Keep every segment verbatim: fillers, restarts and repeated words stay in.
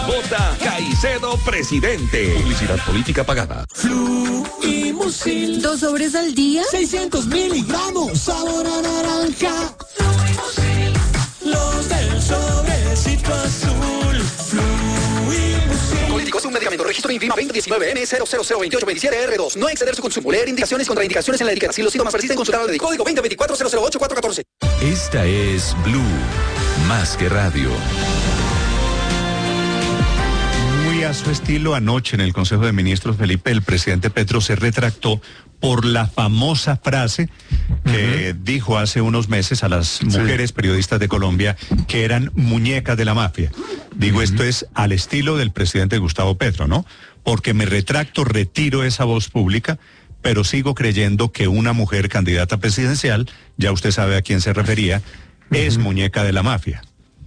Vota Caicedo presidente. Publicidad política pagada. Fluimusil. Dos sobres al día. seiscientos miligramos. Sabor a naranja. Fluimusil. Los del sobrecito azul. Fluimusil. Políticos, un medicamento. Registro INVIMA veinte diecinueve N cero cero cero veintiocho veintisiete R dos. No exceder su consumo. Leer indicaciones, contraindicaciones en la etiqueta. Si los síntomas persisten, consultar al médico. Código veinte veinticuatro cero cero ocho cuatro catorce. Esta es Blue, más que radio. Muy a su estilo, anoche en el Consejo de Ministros, Felipe, el presidente Petro se retractó por la famosa frase que uh-huh. dijo hace unos meses a las mujeres sí. periodistas de Colombia que eran muñecas de la mafia. Digo, uh-huh. esto es al estilo del presidente Gustavo Petro, ¿no? Porque me retracto, retiro esa voz pública, pero sigo creyendo que una mujer candidata presidencial, ya usted sabe a quién se refería, uh-huh. es muñeca de la mafia.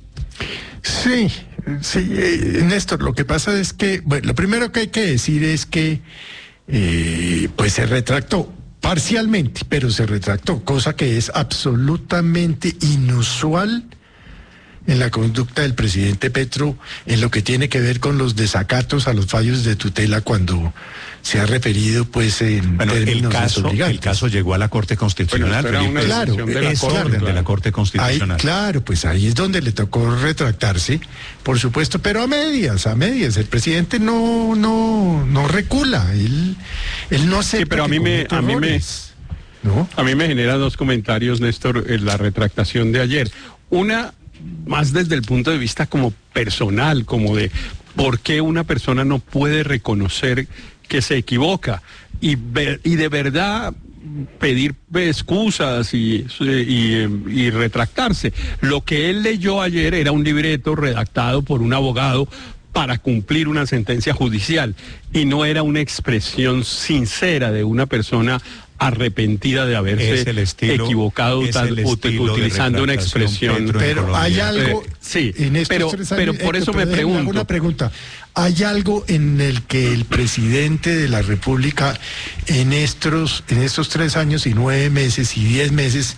Sí, sí, eh, Néstor, lo que pasa es que, bueno, lo primero que hay que decir es que, eh, pues se retractó parcialmente, pero se retractó, cosa que es absolutamente inusual en la conducta del presidente Petro en lo que tiene que ver con los desacatos a los fallos de tutela cuando se ha referido pues en bueno, términos el caso, desobligantes. El caso llegó a la Corte Constitucional, bueno, Felipe, claro, de la es Corte, orden claro. de la Corte Constitucional. Ahí, claro, pues ahí es donde le tocó retractarse, por supuesto, pero a medias, a medias. El presidente no, no, no recula, él, él no acepta. Sí, pero a mí me, a mí me, ¿no? A mí me genera dos comentarios, Néstor, en la retractación de ayer. Una, más desde el punto de vista como personal, como de por qué una persona no puede reconocer que se equivoca y, ver, y de verdad pedir excusas y, y, y retractarse. Lo que él leyó ayer era un libreto redactado por un abogado para cumplir una sentencia judicial y no era una expresión sincera de una persona arrepentida de haberse estilo, equivocado tal, utilizando una expresión. Pero hay algo, eh, sí, pero, pero por eso me pregunto. Una pregunta. ¿Hay algo en el que el presidente de la República en estos, en estos tres años y nueve meses y diez meses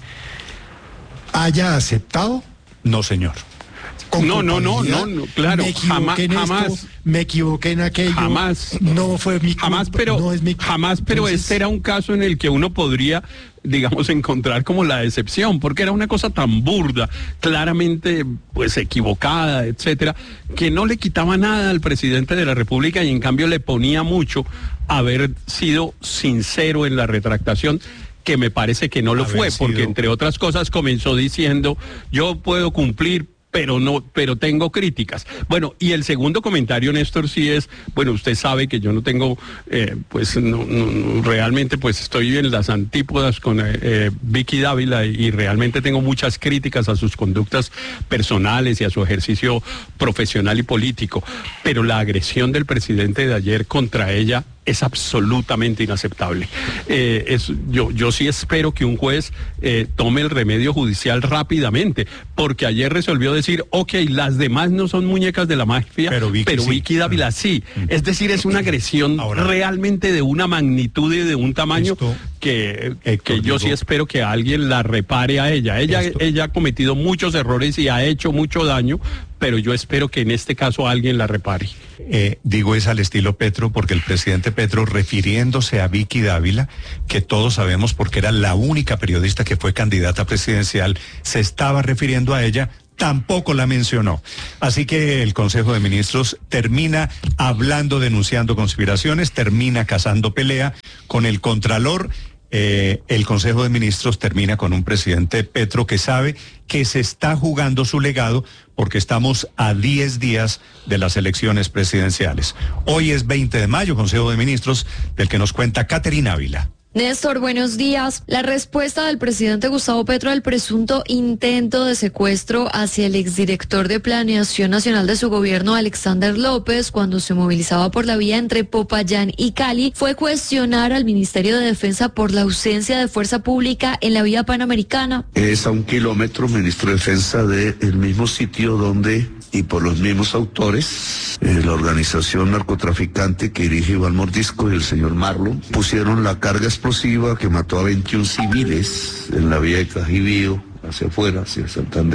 haya aceptado? No, señor. No, no, no, no, no, claro, me jamás, en jamás. Esto, me equivoqué en aquello. Jamás. No fue mi culpa, jamás, pero, no es mi jamás, pero Entonces, este era un caso en el que uno podría, digamos, encontrar como la decepción, porque era una cosa tan burda, claramente, pues, equivocada, etcétera, que no le quitaba nada al presidente de la República y en cambio le ponía mucho haber sido sincero en la retractación, que me parece que no lo fue, sido... porque entre otras cosas comenzó diciendo, yo puedo cumplir, pero no, pero tengo críticas. Bueno, y el segundo comentario, Néstor, sí es, bueno, usted sabe que yo no tengo, eh, pues, no, no, realmente, pues, estoy en las antípodas con eh, Vicky Dávila y realmente tengo muchas críticas a sus conductas personales y a su ejercicio profesional y político, pero la agresión del presidente de ayer contra ella es absolutamente inaceptable. Eh, es, yo, yo sí espero que un juez eh, tome el remedio judicial rápidamente, porque ayer resolvió decir, ok, las demás no son muñecas de la mafia, pero Vicky, pero Vicky sí. Dávila sí. Es decir, es una agresión Ahora, realmente de una magnitud y de un tamaño esto, que, que yo sí espero que alguien la repare a ella. Ella, ella ha cometido muchos errores y ha hecho mucho daño, pero yo espero que en este caso alguien la repare. Eh, digo es al estilo Petro, porque el presidente Petro, refiriéndose a Vicky Dávila, que todos sabemos porque era la única periodista que fue candidata presidencial, se estaba refiriendo a ella, tampoco la mencionó. Así que el Consejo de Ministros termina hablando, denunciando conspiraciones, termina cazando pelea con el Contralor. Eh, el Consejo de Ministros termina con un presidente Petro que sabe que se está jugando su legado porque estamos a diez días de las elecciones presidenciales. Hoy es veinte de mayo, Consejo de Ministros, del que nos cuenta Caterina Ávila. Néstor, buenos días. La respuesta del presidente Gustavo Petro al presunto intento de secuestro hacia el exdirector de Planeación Nacional de su gobierno, Alexander López, cuando se movilizaba por la vía entre Popayán y Cali, fue cuestionar al Ministerio de Defensa por la ausencia de fuerza pública en la vía panamericana. Es a un kilómetro, ministro de Defensa, del mismo sitio donde, y por los mismos autores, eh, la organización narcotraficante que dirige Iván Mordisco y el señor Marlon, pusieron la carga explosiva que mató a veintiún civiles en la vía de Cajibío, hacia afuera, hacia Santander.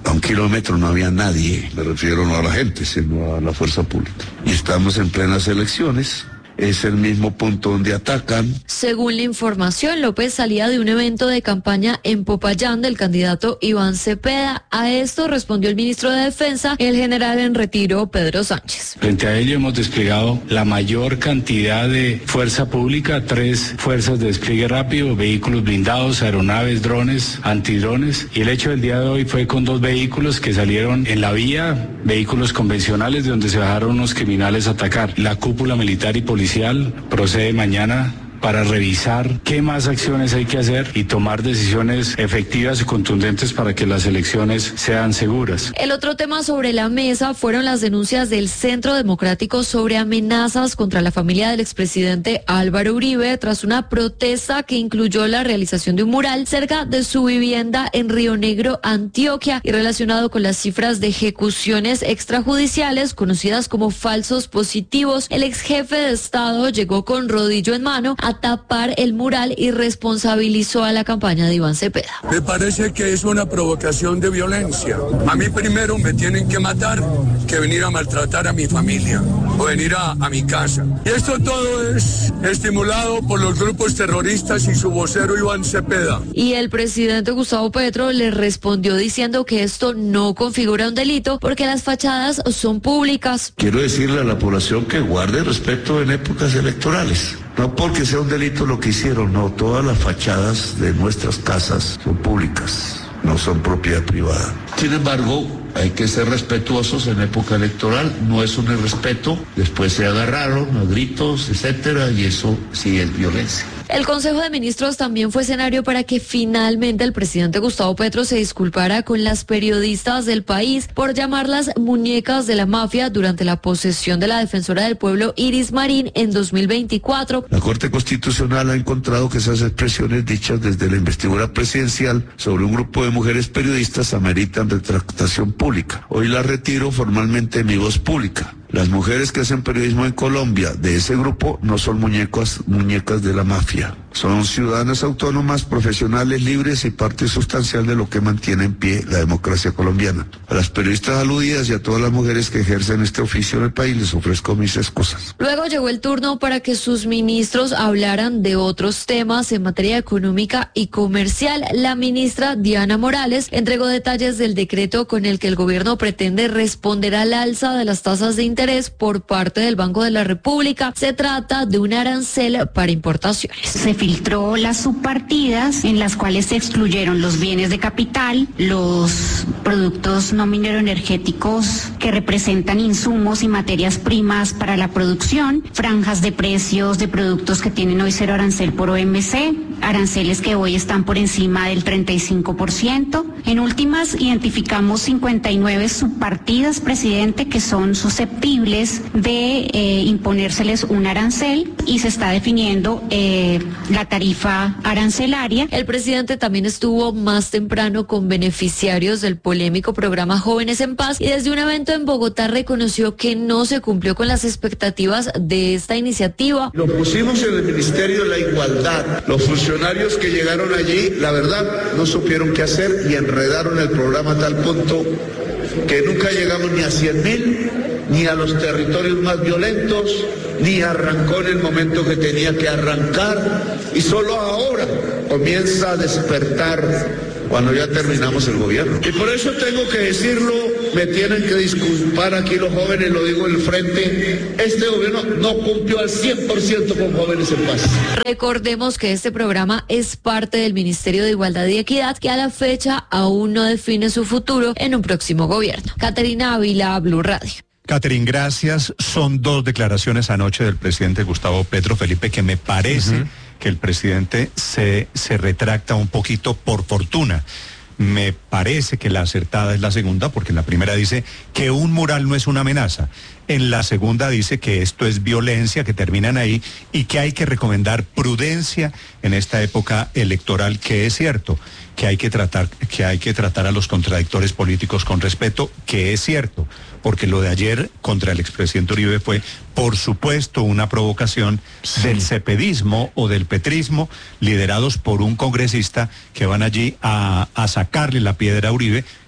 A un kilómetro no había nadie, me refiero no a la gente, sino a la fuerza pública. Y estamos en plenas elecciones. Es el mismo punto donde atacan. Según la información, López salía de un evento de campaña en Popayán del candidato Iván Cepeda. A esto respondió el ministro de Defensa, el general en retiro Pedro Sánchez. Frente a ello hemos desplegado la mayor cantidad de fuerza pública, tres fuerzas de despliegue rápido, vehículos blindados, aeronaves, drones, antidrones. Y el hecho del día de hoy fue con dos vehículos que salieron en la vía, vehículos convencionales de donde se bajaron unos criminales a atacar. La cúpula militar y policial procede mañana para revisar qué más acciones hay que hacer y tomar decisiones efectivas y contundentes para que las elecciones sean seguras. El otro tema sobre la mesa fueron las denuncias del Centro Democrático sobre amenazas contra la familia del expresidente Álvaro Uribe tras una protesta que incluyó la realización de un mural cerca de su vivienda en Río Negro, Antioquia, y relacionado con las cifras de ejecuciones extrajudiciales conocidas como falsos positivos. El ex jefe de Estado llegó con rodillo en mano a tapar el mural y responsabilizó a la campaña de Iván Cepeda. Me parece que es una provocación de violencia. A mí primero me tienen que matar que venir a maltratar a mi familia o venir a, a mi casa. Y esto todo es estimulado por los grupos terroristas y su vocero Iván Cepeda. Y el presidente Gustavo Petro le respondió diciendo que esto no configura un delito porque las fachadas son públicas. Quiero decirle a la población que guarde respeto en épocas electorales. No porque sea un delito lo que hicieron, no, todas las fachadas de nuestras casas son públicas, no son propiedad privada. Sin embargo, hay que ser respetuosos en época electoral, no es un irrespeto, después se agarraron a gritos, etcétera, y eso sí es violencia. El Consejo de Ministros también fue escenario para que finalmente el presidente Gustavo Petro se disculpara con las periodistas del país por llamarlas muñecas de la mafia durante la posesión de la defensora del pueblo Iris Marín en dos mil veinticuatro. La Corte Constitucional ha encontrado que esas expresiones dichas desde la investidura presidencial sobre un grupo de mujeres periodistas ameritan retractación pública. Hoy la retiro formalmente de mi voz pública. Las mujeres que hacen periodismo en Colombia de ese grupo no son muñecas, muñecas de la mafia. Son ciudadanas autónomas, profesionales, libres y parte sustancial de lo que mantiene en pie la democracia colombiana. A las periodistas aludidas y a todas las mujeres que ejercen este oficio en el país les ofrezco mis excusas. Luego llegó el turno para que sus ministros hablaran de otros temas en materia económica y comercial. La ministra Diana Morales entregó detalles del decreto con el que el gobierno pretende responder al alza de las tasas de interés por parte del Banco de la República. Se trata de un arancel para importaciones. Se filtró las subpartidas en las cuales se excluyeron los bienes de capital, los productos no mineroenergéticos que representan insumos y materias primas para la producción, franjas de precios de productos que tienen hoy cero arancel por O M C, aranceles que hoy están por encima del treinta y cinco por ciento. En últimas, identificamos cincuenta y nueve subpartidas, presidente, que son susceptibles de eh, imponérseles un arancel y se está definiendo eh, la tarifa arancelaria. El presidente también estuvo más temprano con beneficiarios del polémico programa Jóvenes en Paz y desde un evento en Bogotá reconoció que no se cumplió con las expectativas de esta iniciativa. Lo pusimos en el Ministerio de la Igualdad. Los funcionarios que llegaron allí, la verdad, no supieron qué hacer y enredaron el programa a tal punto que nunca llegamos ni a cien mil, ni a los territorios más violentos, ni arrancó en el momento que tenía que arrancar, y solo ahora comienza a despertar cuando ya terminamos el gobierno. Y por eso tengo que decirlo, me tienen que disculpar aquí los jóvenes, lo digo en el frente, este gobierno no cumplió al cien por ciento con Jóvenes en Paz. Recordemos que este programa es parte del Ministerio de Igualdad y Equidad, que a la fecha aún no define su futuro en un próximo gobierno. Caterina Ávila, Blue Radio. Catherine, gracias. Son dos declaraciones anoche del presidente Gustavo Petro, Felipe, que me parece uh-huh. que el presidente se, se retracta un poquito por fortuna. Me parece que la acertada es la segunda, porque en la primera dice que un mural no es una amenaza. En la segunda dice que esto es violencia, que terminan ahí, y que hay que recomendar prudencia en esta época electoral, que es cierto, que hay que tratar, que hay que tratar a los contradictores políticos con respeto, que es cierto, porque lo de ayer contra el expresidente Uribe fue, por supuesto, una provocación sí. del cepedismo o del petrismo, liderados por un congresista que van allí a, a sacarle la piedra a Uribe,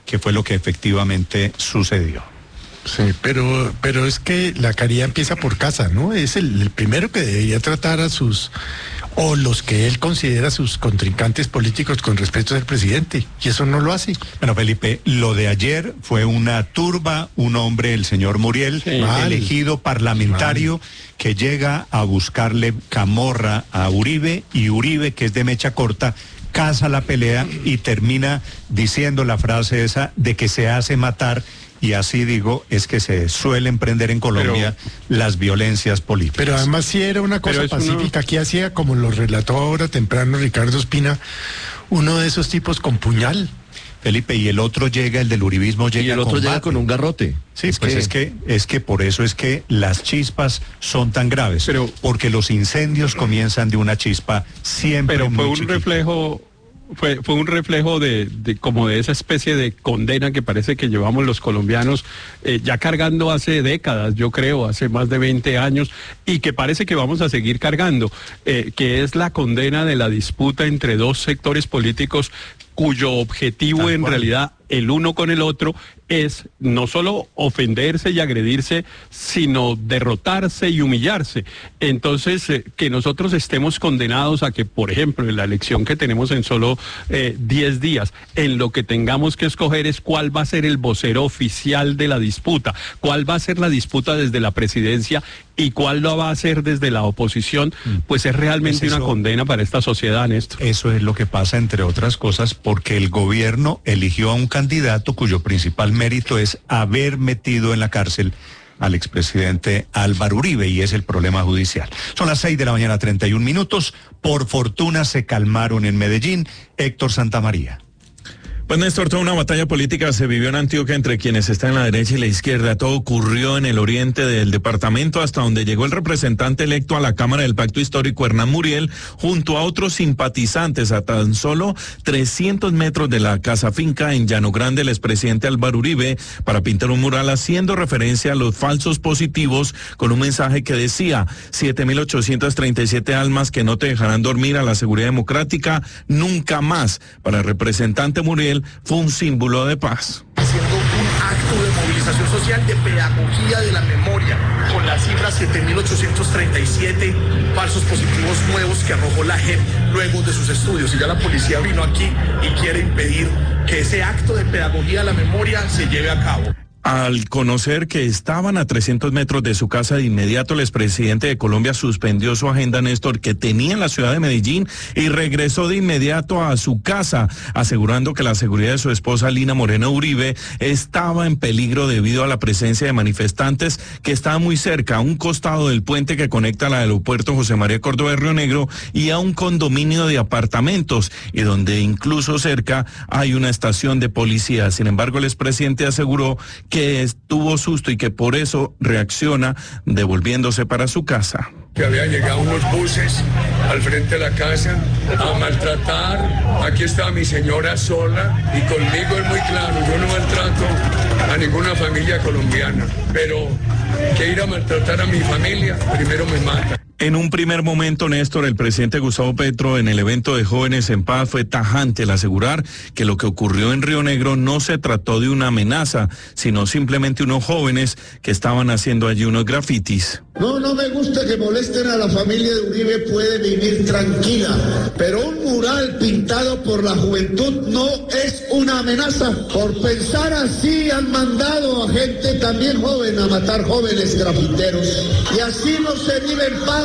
que fue lo que efectivamente sucedió. Sí, pero, pero es que la caridad empieza por casa, ¿no? Es el, el primero que debería tratar a sus, o los que él considera sus contrincantes políticos con respeto al presidente, y eso no lo hace. Bueno, Felipe, lo de ayer fue una turba, un hombre, el señor Muriel, sí, elegido parlamentario, mal. que llega a buscarle camorra a Uribe, y Uribe, que es de mecha corta, caza la pelea y termina diciendo la frase esa de que se hace matar. Y así digo, es que se suelen prender en Colombia pero, las violencias políticas. Pero además sí era una cosa pacífica, uno... aquí hacía, como lo relató ahora temprano Ricardo Espina, uno de esos tipos con puñal. Felipe, y el otro llega, el del uribismo llega y el otro con llega bate. con un garrote. Sí, es pues que... es que es que por eso es que las chispas son tan graves, pero porque los incendios comienzan de una chispa siempre. Pero fue muy un chiquita. reflejo Fue, fue un reflejo de, de como de esa especie de condena que parece que llevamos los colombianos eh, ya cargando hace décadas, yo creo, hace más de veinte años, y que parece que vamos a seguir cargando, eh, que es la condena de la disputa entre dos sectores políticos cuyo objetivo Tal en cual. realidad el uno con el otro es no solo ofenderse y agredirse, sino derrotarse y humillarse. Entonces, eh, que nosotros estemos condenados a que, por ejemplo, en la elección que tenemos en solo eh, diez días, en lo que tengamos que escoger es cuál va a ser el vocero oficial de la disputa, cuál va a ser la disputa desde la presidencia y cuál lo va a hacer desde la oposición, pues es realmente pues eso, una condena para esta sociedad, Néstor. Eso es lo que pasa, entre otras cosas, porque el gobierno eligió a un candidato cuyo principal mérito es haber metido en la cárcel al expresidente Álvaro Uribe, y es el problema judicial. Son las seis de la mañana, treinta y un minutos. Por fortuna se calmaron en Medellín. Héctor Santamaría. Pues Néstor, toda una batalla política se vivió en Antioquia entre quienes están en la derecha y la izquierda. Todo ocurrió en el oriente del departamento, hasta donde llegó el representante electo a la Cámara del Pacto Histórico, Hernán Muriel, junto a otros simpatizantes a tan solo trescientos metros de la casa finca en Llano Grande, el expresidente Álvaro Uribe, para pintar un mural haciendo referencia a los falsos positivos con un mensaje que decía: siete mil ochocientas treinta y siete almas que no te dejarán dormir, a la seguridad democrática nunca más. Para el representante Muriel fue un símbolo de paz. Haciendo un acto de movilización social, de pedagogía de la memoria, con la cifra siete mil ochocientos treinta y siete falsos positivos nuevos que arrojó la J E P luego de sus estudios. Y ya la policía vino aquí y quiere impedir que ese acto de pedagogía de la memoria se lleve a cabo. Al conocer que estaban a trescientos metros de su casa, de inmediato el expresidente de Colombia suspendió su agenda, Néstor, que tenía en la ciudad de Medellín, y regresó de inmediato a su casa, asegurando que la seguridad de su esposa Lina Moreno Uribe estaba en peligro debido a la presencia de manifestantes que estaban muy cerca, a un costado del puente que conecta al aeropuerto José María Córdoba de Río Negro y a un condominio de apartamentos, y donde incluso cerca hay una estación de policía. Sin embargo, el expresidente aseguró que tuvo susto y que por eso reacciona devolviéndose para su casa. Que había llegado unos buses al frente de la casa a maltratar. Aquí estaba mi señora sola y conmigo es muy claro, yo no maltrato a ninguna familia colombiana, pero que ir a maltratar a mi familia primero me mata. En un primer momento, Néstor, el presidente Gustavo Petro en el evento de Jóvenes en Paz fue tajante al asegurar que lo que ocurrió en Río Negro no se trató de una amenaza, sino simplemente unos jóvenes que estaban haciendo allí unos grafitis. No, no me gusta que molesten a la familia de Uribe, puede vivir tranquila, pero un mural pintado por la juventud no es una amenaza. Por pensar así han mandado a gente también joven a matar jóvenes grafiteros. Y así no se vive en paz.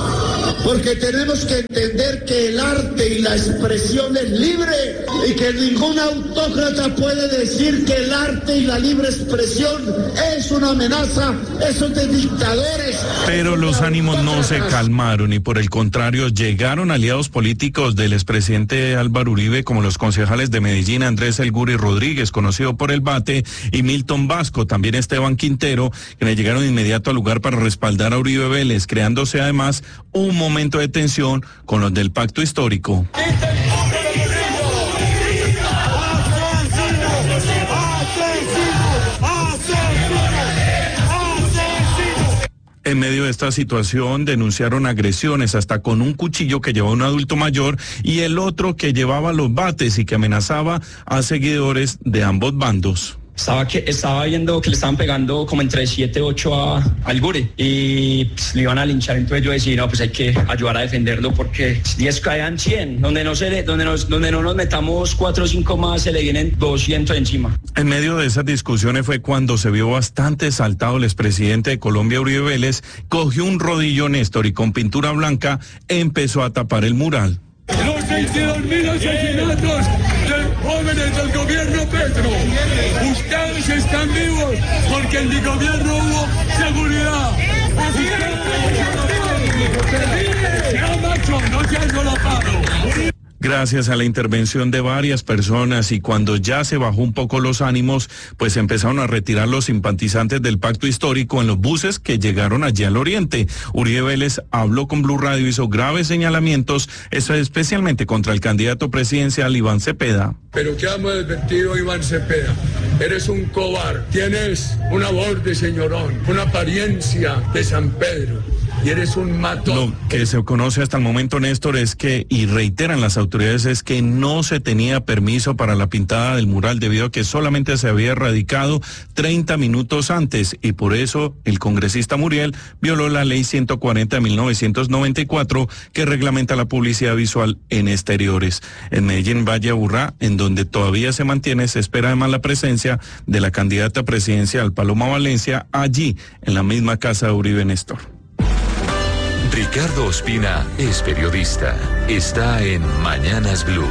Porque tenemos que entender que el arte y la expresión es libre y que ningún autócrata puede decir que el arte y la libre expresión es una amenaza. Eso es de dictadores. Pero los ánimos no se calmaron y por el contrario llegaron aliados políticos del expresidente Álvaro Uribe, como los concejales de Medellín Andrés El Guri Rodríguez, conocido por el Bate, y Milton Vasco, también Esteban Quintero, quienes llegaron de inmediato al lugar para respaldar a Uribe Vélez, creándose además un momento de tensión con los del pacto histórico. En medio de esta situación denunciaron agresiones hasta con un cuchillo que llevaba un adulto mayor y el otro que llevaba los bates y que amenazaba a seguidores de ambos bandos. Estaba, que, estaba viendo que le estaban pegando como entre siete, ocho a, al Gure y pues, le iban a linchar, entonces yo decía, no, pues hay que ayudar a defenderlo porque diez caen cien, donde no, se le, donde, nos, donde no nos metamos cuatro o cinco más se le vienen doscientos encima. En medio de esas discusiones fue cuando se vio bastante exaltado el expresidente de Colombia, Uribe Vélez, cogió un rodillo Néstor y con pintura blanca empezó a tapar el mural. Los veintidós mil asesinatos de jóvenes del gobierno Petro. Ustedes están vivos porque en mi gobierno hubo seguridad. Ya, macho, no sean solapados. Gracias a la intervención de varias personas y cuando ya se bajó un poco los ánimos, pues empezaron a retirar los simpatizantes del pacto histórico en los buses que llegaron allí al oriente. Uribe Vélez habló con Blue Radio, hizo graves señalamientos, eso especialmente contra el candidato presidencial Iván Cepeda. Pero que hemos advertido, Iván Cepeda, eres un cobarde, tienes una voz de señorón, una apariencia de San Pedro. Y eres un matón. Lo que se conoce hasta el momento, Néstor, es que, y reiteran las autoridades, es que no se tenía permiso para la pintada del mural debido a que solamente se había erradicado treinta minutos antes y por eso el congresista Muriel violó la ley ciento cuarenta de mil novecientos noventa y cuatro que reglamenta la publicidad visual en exteriores. En Medellín, Valle Aburrá, en donde todavía se mantiene, se espera además la presencia de la candidata presidencial Paloma Valencia allí, en la misma casa de Uribe, Néstor. Ricardo Ospina es periodista. Está en Mañanas Blue.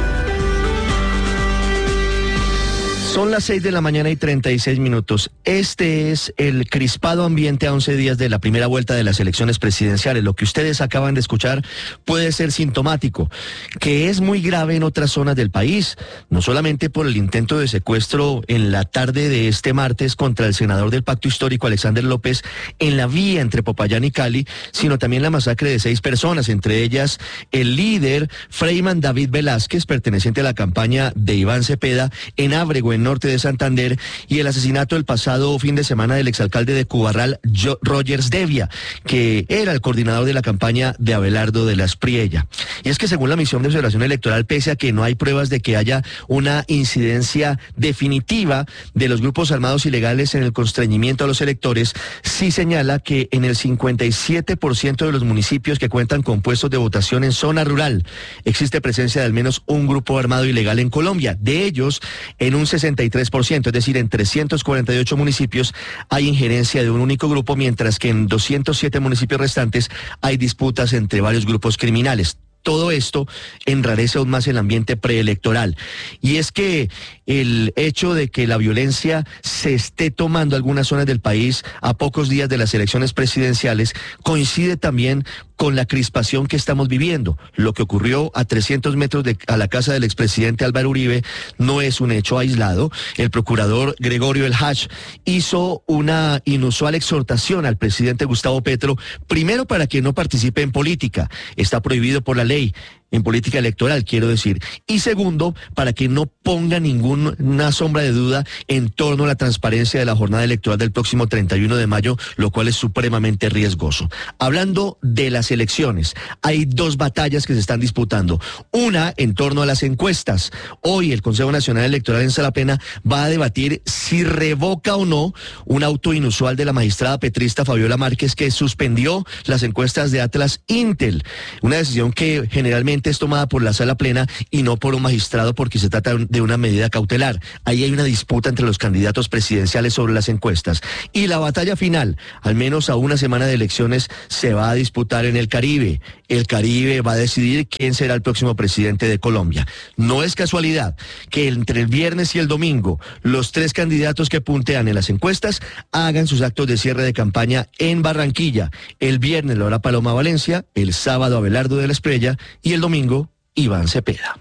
Son las seis de la mañana y treinta y seis minutos. Este es el crispado ambiente a once días de la primera vuelta de las elecciones presidenciales. Lo que ustedes acaban de escuchar puede ser sintomático, que es muy grave en otras zonas del país, no solamente por el intento de secuestro en la tarde de este martes contra el senador del Pacto Histórico, Alexander López, en la vía entre Popayán y Cali, sino también la masacre de seis personas, entre ellas el líder Freyman David Velázquez, perteneciente a la campaña de Iván Cepeda, en Ábrego, en norte de Santander, y el asesinato el pasado fin de semana del exalcalde de Cubarral, Rogers Devia, que era el coordinador de la campaña de Abelardo de la Espriella. Y es que según la misión de observación electoral, pese a que no hay pruebas de que haya una incidencia definitiva de los grupos armados ilegales en el constreñimiento a los electores, sí señala que en el cincuenta y siete por ciento de los municipios que cuentan con puestos de votación en zona rural existe presencia de al menos un grupo armado ilegal en Colombia. De ellos, en un sesenta y tres por ciento, es decir, en trescientos cuarenta y ocho municipios hay injerencia de un único grupo, mientras que en doscientos siete municipios restantes hay disputas entre varios grupos criminales. Todo esto enrarece aún más el ambiente preelectoral. Y es que el hecho de que la violencia se esté tomando algunas zonas del país a pocos días de las elecciones presidenciales coincide también con la crispación que estamos viviendo. Lo que ocurrió a trescientos metros de a la casa del expresidente Álvaro Uribe no es un hecho aislado. El procurador Gregorio El Hach hizo una inusual exhortación al presidente Gustavo Petro, primero para que no participe en política. Está prohibido por la ley. En política electoral, quiero decir. Y segundo, para que no ponga ninguna sombra de duda en torno a la transparencia de la jornada electoral del próximo treinta y uno de mayo, lo cual es supremamente riesgoso. Hablando de las elecciones, hay dos batallas que se están disputando. Una en torno a las encuestas. Hoy el Consejo Nacional Electoral en Salapena va a debatir si revoca o no un auto inusual de la magistrada petrista Fabiola Márquez, que suspendió las encuestas de Atlas Intel. Una decisión que generalmente es tomada por la sala plena y no por un magistrado, porque se trata de una medida cautelar. Ahí hay una disputa entre los candidatos presidenciales sobre las encuestas. Y la batalla final, al menos a una semana de elecciones, se va a disputar en el Caribe. El Caribe va a decidir quién será el próximo presidente de Colombia. No es casualidad que entre el viernes y el domingo los tres candidatos que puntean en las encuestas hagan sus actos de cierre de campaña en Barranquilla. El viernes lo hará Paloma Valencia, el sábado Abelardo de la Espriella y el domingo Iván Cepeda.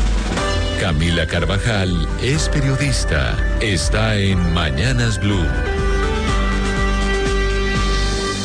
Camila Carvajal es periodista. Está en Mañanas Blue.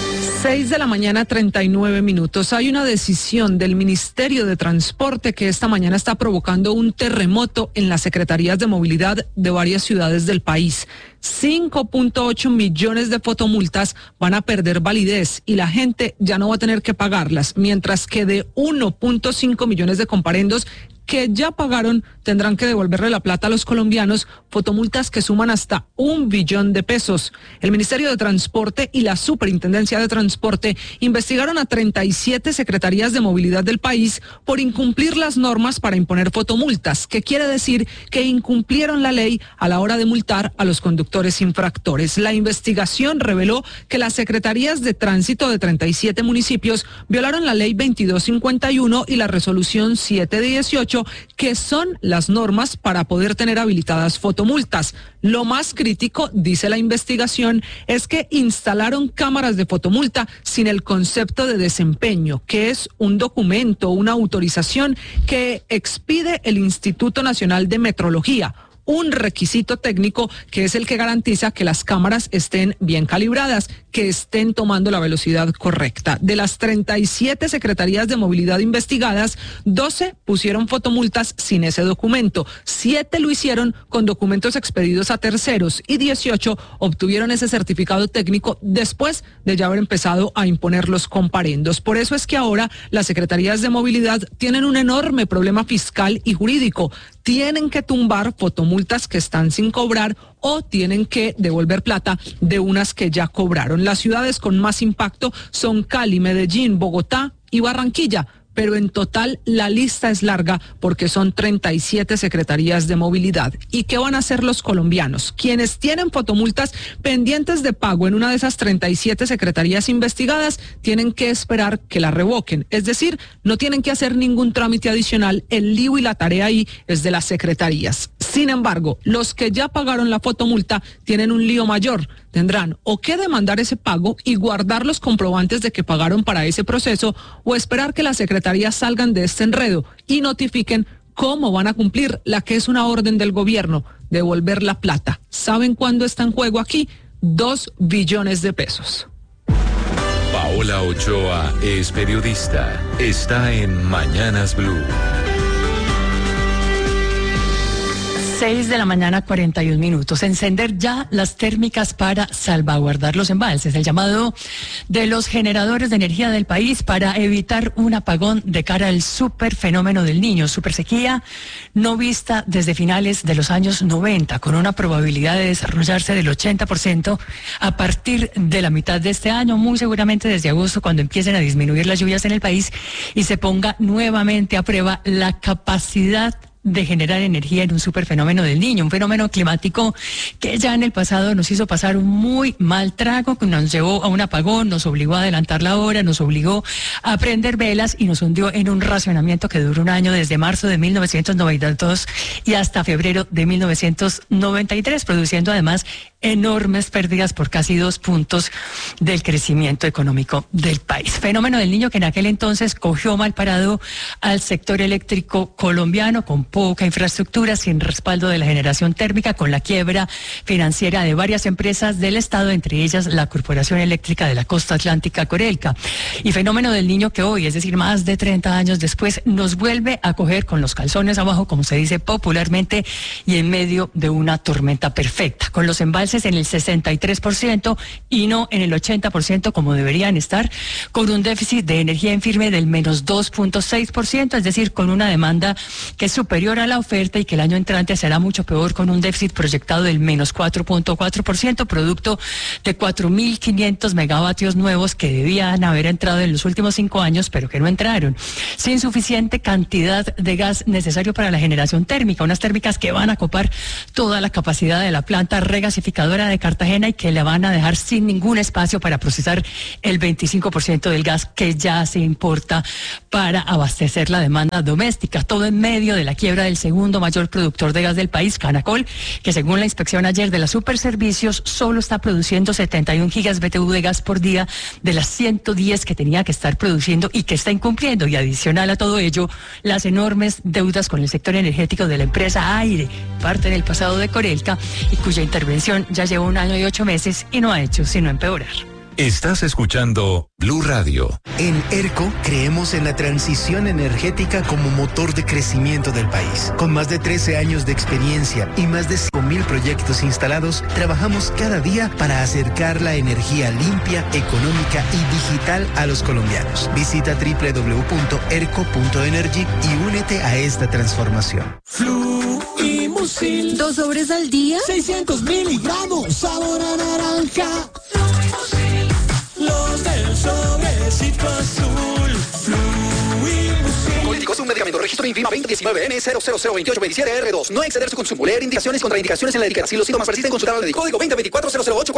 seis de la mañana, treinta y nueve minutos. Hay una decisión del Ministerio de Transporte que esta mañana está provocando un terremoto en las secretarías de movilidad de varias ciudades del país. cinco punto ocho millones de fotomultas van a perder validez y la gente ya no va a tener que pagarlas, mientras que de uno punto cinco millones de comparendos que ya pagaron tendrán que devolverle la plata a los colombianos, fotomultas que suman hasta un billón de pesos. El Ministerio de Transporte y la Superintendencia de Transporte investigaron a treinta y siete secretarías de movilidad del país por incumplir las normas para imponer fotomultas, que quiere decir que incumplieron la ley a la hora de multar a los conductores infractores. La investigación reveló que las secretarías de tránsito de treinta y siete municipios violaron la ley veintidós cincuenta y uno y la resolución siete dieciocho, que son las normas para poder tener habilitadas fotomultas. Lo más crítico, dice la investigación, es que instalaron cámaras de fotomulta sin el concepto de desempeño, que es un documento, una autorización que expide el Instituto Nacional de Metrología, un requisito técnico que es el que garantiza que las cámaras estén bien calibradas, que estén tomando la velocidad correcta. De las treinta y siete secretarías de movilidad investigadas, doce pusieron fotomultas sin ese documento, siete lo hicieron con documentos expedidos a terceros y dieciocho obtuvieron ese certificado técnico después de ya haber empezado a imponer los comparendos. Por eso es que ahora las secretarías de movilidad tienen un enorme problema fiscal y jurídico. Tienen que tumbar fotomultas que están sin cobrar o tienen que devolver plata de unas que ya cobraron. Las ciudades con más impacto son Cali, Medellín, Bogotá y Barranquilla, pero en total la lista es larga porque son treinta y siete secretarías de movilidad. ¿Y qué van a hacer los colombianos? Quienes tienen fotomultas pendientes de pago en una de esas treinta y siete secretarías investigadas tienen que esperar que la revoquen. Es decir, no tienen que hacer ningún trámite adicional. El lío y la tarea ahí es de las secretarías. Sin embargo, los que ya pagaron la fotomulta tienen un lío mayor. Tendrán o que demandar ese pago y guardar los comprobantes de que pagaron para ese proceso o esperar que las secretarías salgan de este enredo y notifiquen cómo van a cumplir la que es una orden del gobierno, devolver la plata. ¿Saben cuándo está en juego aquí? Dos billones de pesos. Paola Ochoa es periodista. Está en Mañanas Blue. seis de la mañana, cuarenta y un minutos. Encender ya las térmicas para salvaguardar los embalses. El llamado de los generadores de energía del país para evitar un apagón de cara al super fenómeno del Niño, super sequía no vista desde finales de los años noventa, con una probabilidad de desarrollarse del ochenta por ciento a partir de la mitad de este año, muy seguramente desde agosto, cuando empiecen a disminuir las lluvias en el país y se ponga nuevamente a prueba la capacidad de generar energía en un superfenómeno del Niño, un fenómeno climático que ya en el pasado nos hizo pasar un muy mal trago, que nos llevó a un apagón, nos obligó a adelantar la hora, nos obligó a prender velas y nos hundió en un racionamiento que duró un año desde marzo de mil novecientos noventa y dos y hasta febrero de mil novecientos noventa y tres, produciendo además enormes pérdidas por casi dos puntos del crecimiento económico del país. Fenómeno del Niño que en aquel entonces cogió mal parado al sector eléctrico colombiano, con poca infraestructura, sin respaldo de la generación térmica, con la quiebra financiera de varias empresas del Estado, entre ellas la Corporación Eléctrica de la Costa Atlántica, Corelca. Y fenómeno del Niño que hoy, es decir, más de treinta años después, nos vuelve a coger con los calzones abajo, como se dice popularmente, y en medio de una tormenta perfecta, con los embalses en el sesenta y tres por ciento y no en el ochenta por ciento como deberían estar, con un déficit de energía en firme del menos dos punto seis por ciento, es decir, con una demanda que es superior a la oferta y que el año entrante será mucho peor, con un déficit proyectado del menos cuatro punto cuatro por ciento, producto de cuatro mil quinientos megavatios nuevos que debían haber entrado en los últimos cinco años, pero que no entraron, sin suficiente cantidad de gas necesario para la generación térmica, unas térmicas que van a copar toda la capacidad de la planta regasificadora de Cartagena y que le van a dejar sin ningún espacio para procesar el veinticinco por ciento del gas que ya se importa para abastecer la demanda doméstica. Todo en medio de la quiebra del segundo mayor productor de gas del país, Canacol, que según la inspección ayer de la Superservicios solo está produciendo setenta y un gigas B T U de gas por día de las ciento diez que tenía que estar produciendo y que está incumpliendo. Y adicional a todo ello, las enormes deudas con el sector energético de la empresa Aire, parte del pasado de Corelca, y cuya intervención ya lleva un año y ocho meses y no ha hecho sino empeorar. Estás escuchando Blue Radio. En ERCO creemos en la transición energética como motor de crecimiento del país. Con más de trece años de experiencia y más de cinco mil proyectos instalados, trabajamos cada día para acercar la energía limpia, económica y digital a los colombianos. Visita doble u doble u doble u punto erco punto energy y únete a esta transformación. Fluimusil. Dos sobres al día. seiscientos miligramos, sabor a naranja. Los del sobrecito azul. Fluimusil. Políticos, un medicamento, registro INVIMA veinte diecinueve N cero cero cero veintiocho veintisiete R dos. No exceder su consumo. Leer indicaciones, contraindicaciones en la etiqueta. Si los síntomas persisten, consultar al médico. Código veinte veinticuatro cero cero ocho.